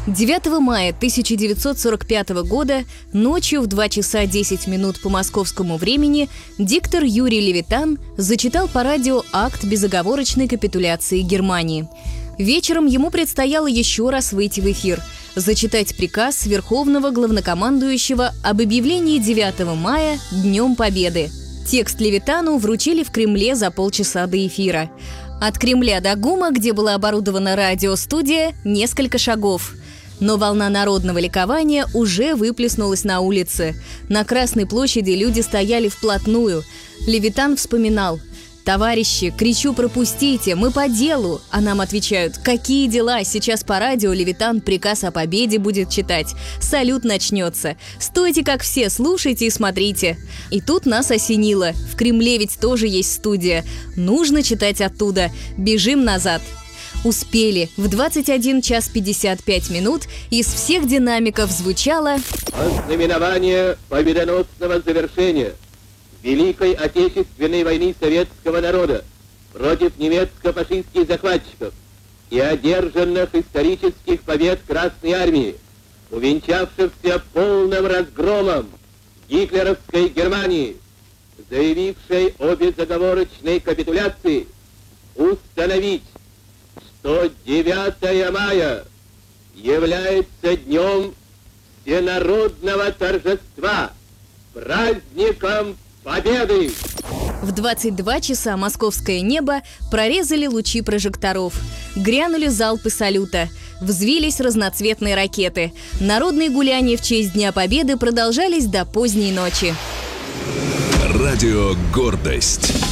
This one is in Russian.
9 мая 1945 года ночью в 2 часа 10 минут по московскому времени диктор Юрий Левитан зачитал по радио акт безоговорочной капитуляции Германии. Вечером ему предстояло еще раз выйти в эфир, зачитать приказ Верховного Главнокомандующего об объявлении 9 мая Днем Победы. Текст Левитану вручили в Кремле за полчаса до эфира. От Кремля до ГУМа, где была оборудована радиостудия, несколько шагов. Но волна народного ликования уже выплеснулась на улице. На Красной площади люди стояли вплотную. Левитан вспоминал: «Товарищи, кричу, пропустите, мы по делу!» А нам отвечают: «Какие дела? Сейчас по радио Левитан приказ о победе будет читать. Салют начнется. Стойте, как все, слушайте и смотрите». И тут нас осенило. В Кремле ведь тоже есть студия. Нужно читать оттуда. Бежим назад. Успели. В 21 час 55 минут из всех динамиков звучало «Ознаменование победоносного завершения Великой Отечественной войны советского народа против немецко-фашистских захватчиков и одержанных исторических побед Красной Армии, увенчавшихся полным разгромом гитлеровской Германии, заявившей о безоговорочной капитуляции, установить, что 9 мая является днем всенародного торжества, праздником Победы!» В 22 часа московское небо прорезали лучи прожекторов. Грянули залпы салюта. Взвились разноцветные ракеты. Народные гуляния в честь Дня Победы продолжались до поздней ночи. Радио «Гордость».